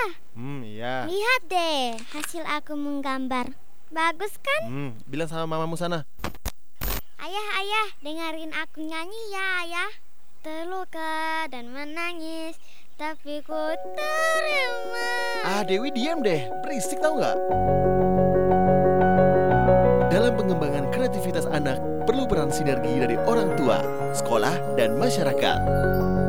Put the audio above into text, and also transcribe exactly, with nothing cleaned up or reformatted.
Hmm, iya. Lihat deh hasil aku menggambar. Bagus kan? Hmm, bilang sama mamamu sana. Ayah, ayah, dengerin aku nyanyi ya, ayah. Terluka dan menangis, tapi ku terima. Ah, Dewi diam deh. Berisik tau nggak? Dalam pengembangan kreativitas anak, perlu peran sinergi dari orang tua, sekolah, dan masyarakat.